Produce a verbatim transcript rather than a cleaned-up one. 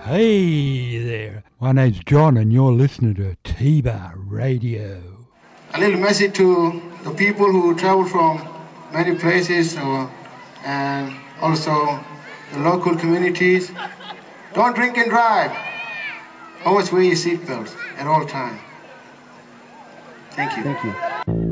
Hey there, my name's John and you're listening to T-Bar Radio. A little message to the people who travel from many places uh, and also the local communities. Don't drink and drive. Always wear your seatbelts at all times. Thank you. Thank you.